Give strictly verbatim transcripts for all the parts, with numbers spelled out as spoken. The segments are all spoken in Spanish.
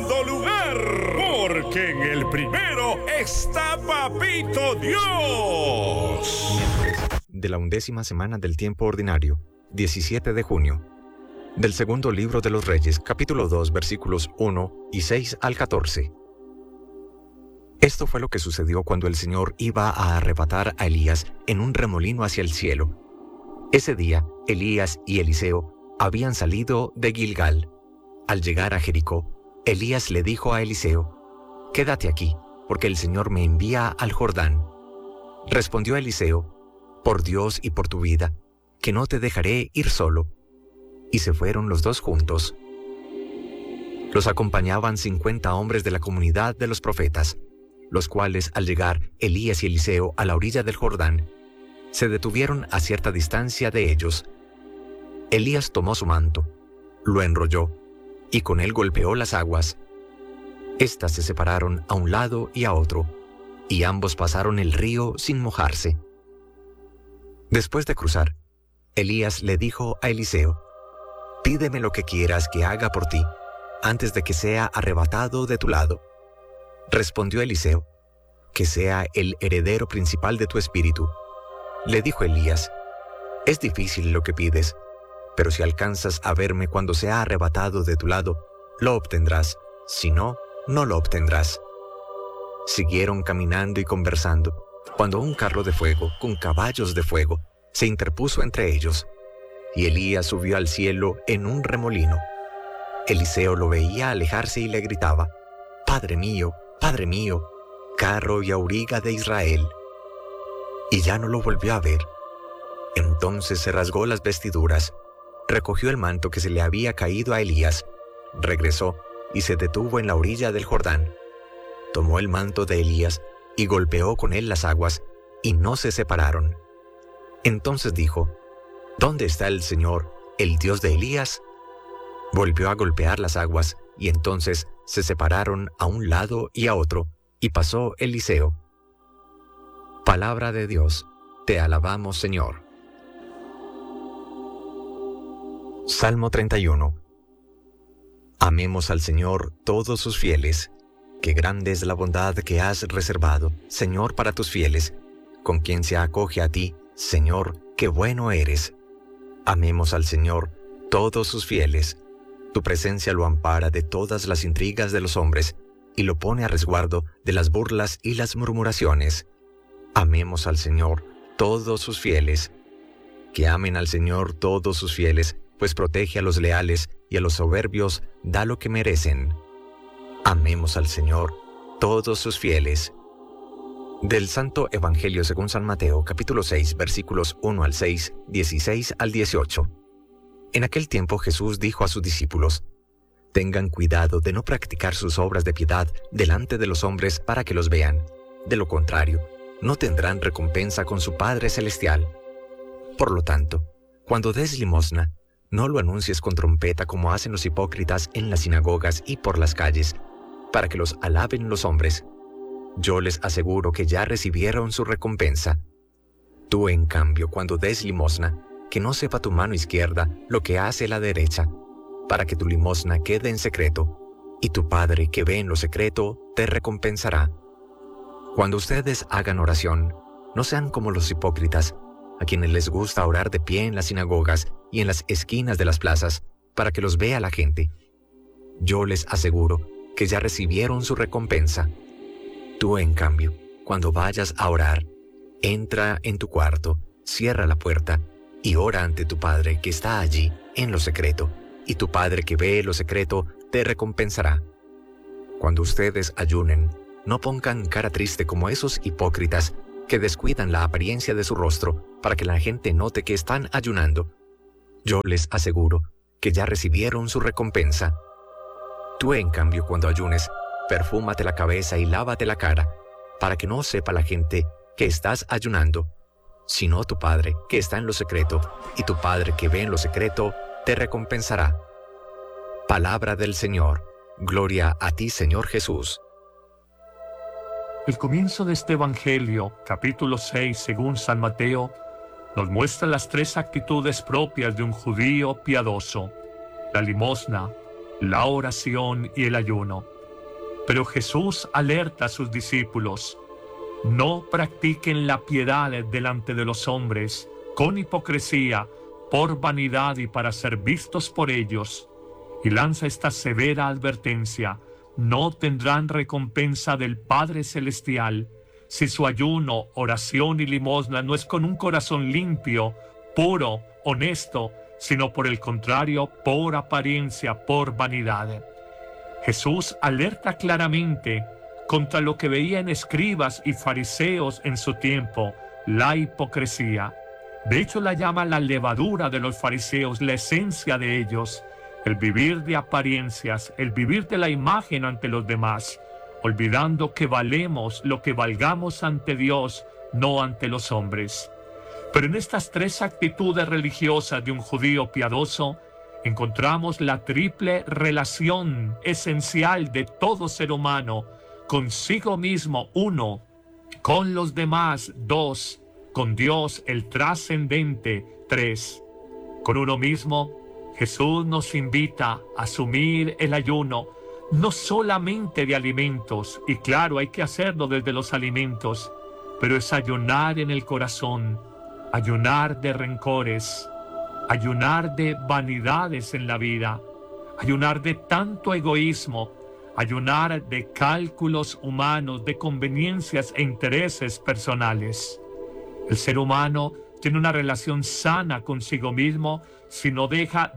segundo lugar, porque en el primero está Papito Dios. Miércoles de la undécima semana del tiempo ordinario, diecisiete de junio. Del segundo libro de los Reyes, capítulo dos, versículos uno y seis al catorce. Esto fue lo que sucedió cuando el Señor iba a arrebatar a Elías en un remolino hacia el cielo. Ese día, Elías y Eliseo habían salido de Gilgal. Al llegar a Jericó, Elías le dijo a Eliseo: «Quédate aquí, porque el Señor me envía al Jordán». Respondió Eliseo: «Por Dios y por tu vida, que no te dejaré ir solo». Y se fueron los dos juntos. Los acompañaban cincuenta hombres de la comunidad de los profetas, los cuales, al llegar Elías y Eliseo a la orilla del Jordán, se detuvieron a cierta distancia de ellos. Elías tomó su manto, lo enrolló, y con él golpeó las aguas. Estas se separaron a un lado y a otro, y ambos pasaron el río sin mojarse. Después de cruzar, Elías le dijo a Eliseo: «Pídeme lo que quieras que haga por ti, antes de que sea arrebatado de tu lado». Respondió Eliseo: «Que sea el heredero principal de tu espíritu». Le dijo Elías: «Es difícil lo que pides, pero si alcanzas a verme cuando sea arrebatado de tu lado, lo obtendrás, si no, no lo obtendrás». Siguieron caminando y conversando, cuando un carro de fuego con caballos de fuego se interpuso entre ellos, y Elías subió al cielo en un remolino. Eliseo lo veía alejarse y le gritaba: «Padre mío, Padre mío, carro y auriga de Israel». Y ya no lo volvió a ver. Entonces se rasgó las vestiduras, recogió el manto que se le había caído a Elías, regresó y se detuvo en la orilla del Jordán. Tomó el manto de Elías y golpeó con él las aguas, y no se separaron. Entonces dijo: «¿Dónde está el Señor, el Dios de Elías?». Volvió a golpear las aguas, y entonces se separaron a un lado y a otro, y pasó Eliseo. Palabra de Dios, te alabamos, Señor. Salmo treinta y uno. Amemos al Señor todos sus fieles. Qué grande es la bondad que has reservado, Señor, para tus fieles, con quien se acoge a ti, Señor, qué bueno eres. Amemos al Señor todos sus fieles. Tu presencia lo ampara de todas las intrigas de los hombres, y lo pone a resguardo de las burlas y las murmuraciones. Amemos al Señor todos sus fieles. Que amen al Señor todos sus fieles, pues protege a los leales y a los soberbios da lo que merecen. Amemos al Señor todos sus fieles. Del Santo Evangelio según San Mateo, capítulo seis, versículos uno al seis, dieciséis al dieciocho. En aquel tiempo Jesús dijo a sus discípulos: «Tengan cuidado de no practicar sus obras de piedad delante de los hombres para que los vean. De lo contrario, no tendrán recompensa con su Padre Celestial. Por lo tanto, cuando des limosna, no lo anuncies con trompeta como hacen los hipócritas en las sinagogas y por las calles, para que los alaben los hombres. Yo les aseguro que ya recibieron su recompensa. Tú, en cambio, cuando des limosna, que no sepa tu mano izquierda lo que hace la derecha, para que tu limosna quede en secreto, y tu Padre que ve en lo secreto te recompensará. Cuando ustedes hagan oración, no sean como los hipócritas, a quienes les gusta orar de pie en las sinagogas y en las esquinas de las plazas, para que los vea la gente. Yo les aseguro que ya recibieron su recompensa. Tú, en cambio, cuando vayas a orar, entra en tu cuarto, cierra la puerta y ora ante tu Padre que está allí en lo secreto, y tu Padre que ve lo secreto te recompensará. Cuando ustedes ayunen, no pongan cara triste como esos hipócritas que descuidan la apariencia de su rostro para que la gente note que están ayunando. Yo les aseguro que ya recibieron su recompensa. Tú, en cambio, cuando ayunes, perfúmate la cabeza y lávate la cara, para que no sepa la gente que estás ayunando, sino tu Padre que está en lo secreto, y tu Padre que ve en lo secreto te recompensará. Palabra del Señor. Gloria a ti, Señor Jesús. El comienzo de este Evangelio, capítulo seis, según San Mateo, nos muestra las tres actitudes propias de un judío piadoso: la limosna, la oración y el ayuno. Pero Jesús alerta a sus discípulos: no practiquen la piedad delante de los hombres, con hipocresía, por vanidad y para ser vistos por ellos. Y lanza esta severa advertencia: no tendrán recompensa del Padre Celestial si su ayuno, oración y limosna no es con un corazón limpio, puro, honesto, sino por el contrario, por apariencia, por vanidad. Jesús alerta claramente contra lo que veían escribas y fariseos en su tiempo, la hipocresía. De hecho, la llama la levadura de los fariseos, la esencia de ellos, el vivir de apariencias, el vivir de la imagen ante los demás, olvidando que valemos lo que valgamos ante Dios, no ante los hombres. Pero en estas tres actitudes religiosas de un judío piadoso, encontramos la triple relación esencial de todo ser humano: consigo mismo, uno; con los demás, dos; con Dios, el trascendente, tres. Con uno mismo, Jesús nos invita a asumir el ayuno, no solamente de alimentos, y claro, hay que hacerlo desde los alimentos, pero es ayunar en el corazón, ayunar de rencores, ayunar de vanidades en la vida, ayunar de tanto egoísmo, ayunar de cálculos humanos, de conveniencias e intereses personales. El ser humano tiene una relación sana consigo mismo si no deja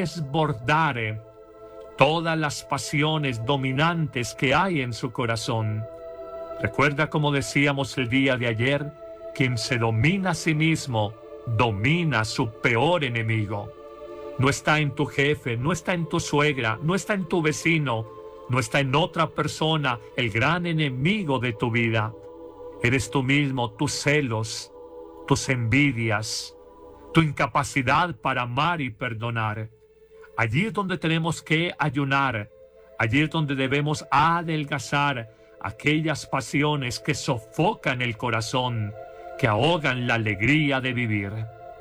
desbordar todas las pasiones dominantes que hay en su corazón. Recuerda, como decíamos el día de ayer, quien se domina a sí mismo, domina a su peor enemigo. No está en tu jefe, no está en tu suegra, no está en tu vecino, no está en otra persona el gran enemigo de tu vida. Eres tú mismo, tus celos, tus envidias, tu incapacidad para amar y perdonar. Allí es donde tenemos que ayunar, allí es donde debemos adelgazar aquellas pasiones que sofocan el corazón, que ahogan la alegría de vivir.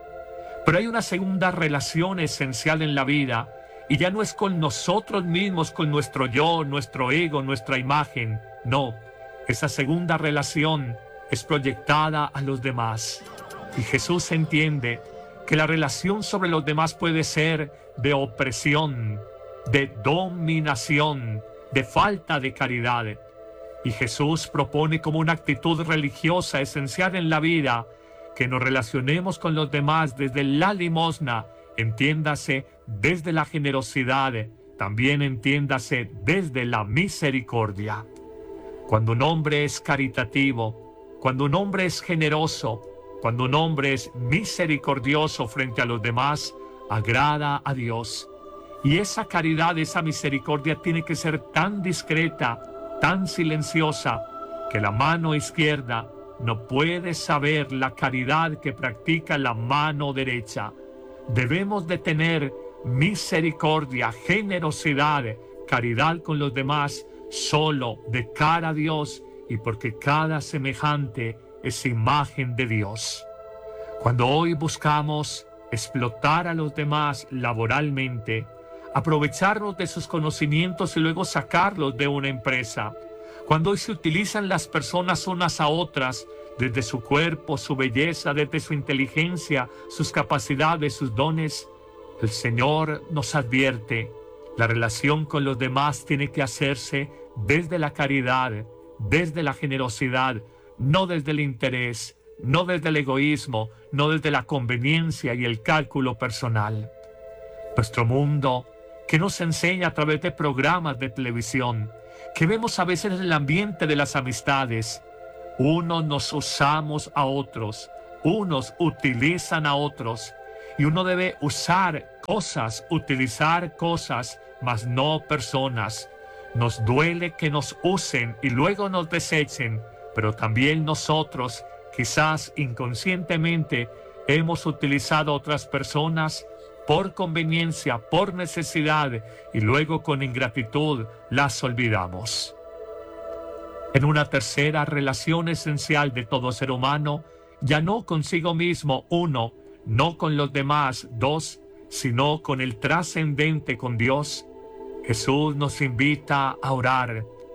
Pero hay una segunda relación esencial en la vida, y ya no es con nosotros mismos, con nuestro yo, nuestro ego, nuestra imagen. No, esa segunda relación es proyectada a los demás. Y Jesús entiende que la relación sobre los demás puede ser de opresión, de dominación, de falta de caridad. Y Jesús propone como una actitud religiosa esencial en la vida que nos relacionemos con los demás desde la limosna, entiéndase desde la generosidad, también entiéndase desde la misericordia. Cuando un hombre es caritativo, cuando un hombre es generoso, cuando un hombre es misericordioso frente a los demás, agrada a Dios. Y esa caridad, esa misericordia tiene que ser tan discreta, tan silenciosa, que la mano izquierda no puede saber la caridad que practica la mano derecha. Debemos de tener misericordia, generosidad, caridad con los demás, solo de cara a Dios, y porque cada semejante es imagen de Dios. Cuando hoy buscamos explotar a los demás laboralmente, aprovecharnos de sus conocimientos y luego sacarlos de una empresa, cuando hoy se utilizan las personas unas a otras desde su cuerpo, su belleza, desde su inteligencia, sus capacidades, sus dones, el Señor nos advierte: la relación con los demás tiene que hacerse desde la caridad, desde la generosidad, no desde el interés, no desde el egoísmo, no desde la conveniencia y el cálculo personal. Nuestro mundo, que nos enseña a través de programas de televisión, que vemos a veces en el ambiente de las amistades, unos nos usamos a otros, unos utilizan a otros, y uno debe usar cosas, utilizar cosas, mas no personas. Nos duele que nos usen y luego nos desechen, pero también nosotros, quizás inconscientemente, hemos utilizado a otras personas por conveniencia, por necesidad, y luego con ingratitud las olvidamos. En una tercera relación esencial de todo ser humano, ya no consigo mismo, uno, no con los demás, dos, sino con el trascendente, con Dios, Jesús nos invita a orar: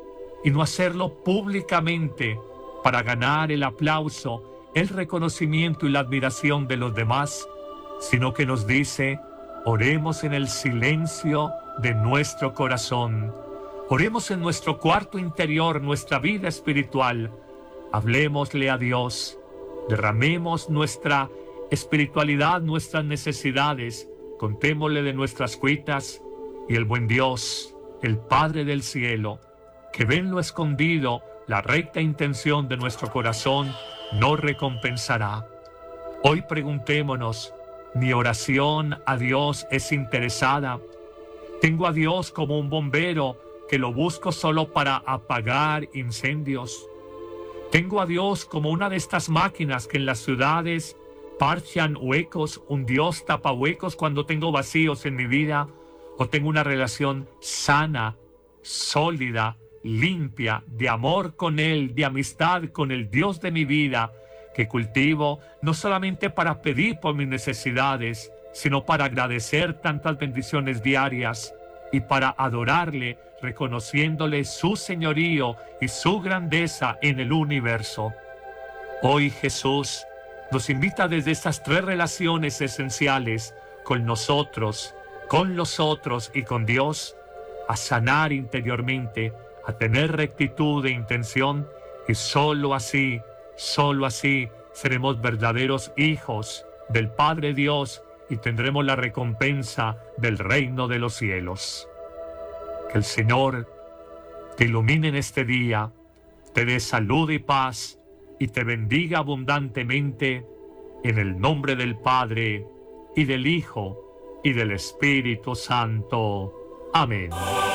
y no hacerlo públicamente para ganar el aplauso, el reconocimiento y la admiración de los demás, sino que nos dice: oremos en el silencio de nuestro corazón, oremos en nuestro cuarto interior, nuestra vida espiritual, hablémosle a Dios, derramemos nuestra espiritualidad, nuestras necesidades, contémosle de nuestras cuitas, y el buen Dios, el Padre del cielo, que ve en lo escondido la recta intención de nuestro corazón, nos recompensará. Hoy preguntémonos: ¿mi oración a Dios es interesada? ¿Tengo a Dios como un bombero que lo busco solo para apagar incendios? ¿Tengo a Dios como una de estas máquinas que en las ciudades parchan huecos, un Dios tapa huecos cuando tengo vacíos en mi vida? ¿O tengo una relación sana, sólida, limpia, de amor con Él, de amistad con el Dios de mi vida, que cultivo no solamente para pedir por mis necesidades, sino para agradecer tantas bendiciones diarias y para adorarle, reconociéndole su señorío y su grandeza en el universo? Hoy Jesús nos invita desde estas tres relaciones esenciales, con nosotros, con los otros y con Dios, a sanar interiormente, a tener rectitud de intención, y solo así, solo así seremos verdaderos hijos del Padre Dios y tendremos la recompensa del reino de los cielos. Que el Señor te ilumine en este día, te dé salud y paz y te bendiga abundantemente, en el nombre del Padre y del Hijo y del Espíritu Santo. Amén.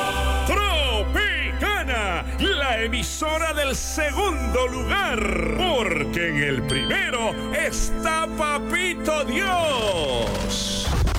Tropicana, la emisora del segundo lugar, porque en el primero está Papito Dios.